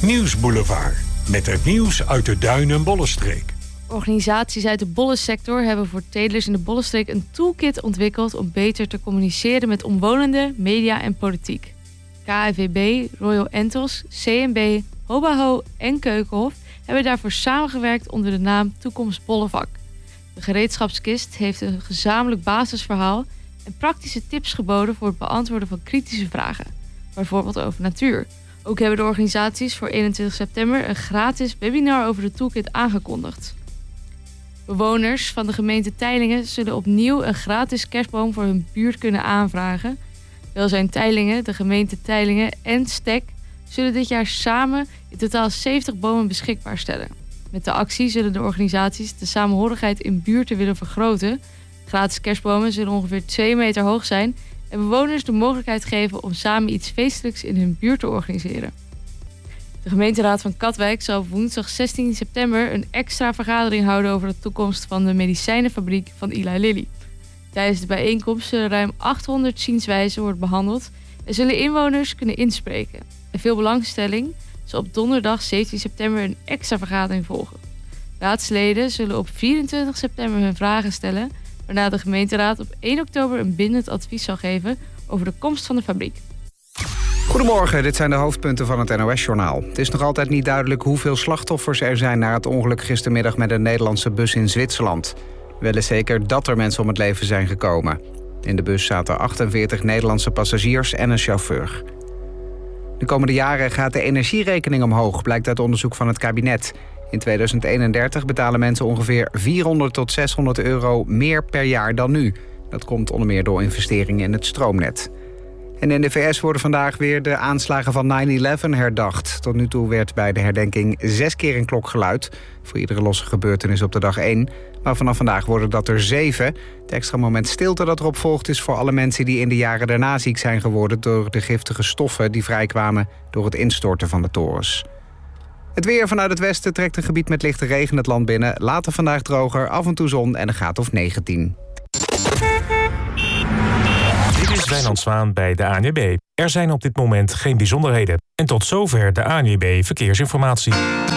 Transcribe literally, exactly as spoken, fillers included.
Nieuwsboulevard. Met het nieuws uit de Duin- en Bollenstreek. Organisaties uit de bollensector hebben voor telers in de Bollenstreek een toolkit ontwikkeld om beter te communiceren met omwonenden, media en politiek. K N V B, Royal Entos, C N B, Hobaho en Keukenhof hebben daarvoor samengewerkt onder de naam Toekomst Bollenvak. De gereedschapskist heeft een gezamenlijk basisverhaal en praktische tips geboden voor het beantwoorden van kritische vragen, bijvoorbeeld over natuur. Ook hebben de organisaties voor eenentwintig september een gratis webinar over de toolkit aangekondigd. Bewoners van de gemeente Teylingen zullen opnieuw een gratis kerstboom voor hun buurt kunnen aanvragen. Welzijn Teylingen, de gemeente Teylingen en Stek zullen dit jaar samen in totaal zeventig bomen beschikbaar stellen. Met de actie zullen de organisaties de samenhorigheid in buurten willen vergroten. Gratis kerstbomen zullen ongeveer twee meter hoog zijn en bewoners de mogelijkheid geven om samen iets feestelijks in hun buurt te organiseren. De gemeenteraad van Katwijk zal woensdag zestien september een extra vergadering houden over de toekomst van de medicijnenfabriek van Eli Lilly. Tijdens de bijeenkomst zullen ruim achthonderd zienswijzen worden behandeld en zullen inwoners kunnen inspreken. En veel belangstelling zal op donderdag zeventien september een extra vergadering volgen. Raadsleden zullen op vierentwintig september hun vragen stellen, waarna de gemeenteraad op één oktober een bindend advies zal geven over de komst van de fabriek. Goedemorgen, dit zijn de hoofdpunten van het N O S-journaal. Het is nog altijd niet duidelijk hoeveel slachtoffers er zijn na het ongeluk gistermiddag met een Nederlandse bus in Zwitserland. Wel is zeker dat er mensen om het leven zijn gekomen. In de bus zaten achtenveertig Nederlandse passagiers en een chauffeur. De komende jaren gaat de energierekening omhoog, blijkt uit onderzoek van het kabinet. In tweeduizend eenendertig betalen mensen ongeveer vierhonderd tot zeshonderd euro meer per jaar dan nu. Dat komt onder meer door investeringen in het stroomnet. En in de V S worden vandaag weer de aanslagen van negen elf herdacht. Tot nu toe werd bij de herdenking zes keer een klok geluid. Voor iedere losse gebeurtenis op de dag één. Maar vanaf vandaag worden dat er zeven. Het extra moment stilte dat erop volgt is voor alle mensen die in de jaren daarna ziek zijn geworden door de giftige stoffen die vrijkwamen door het instorten van de torens. Het weer vanuit het westen trekt een gebied met lichte regen het land binnen. Later vandaag droger, af en toe zon en een graad of negentien. Dit is Wijnand Zwaan bij de A N W B. Er zijn op dit moment geen bijzonderheden. En tot zover de A N W B Verkeersinformatie.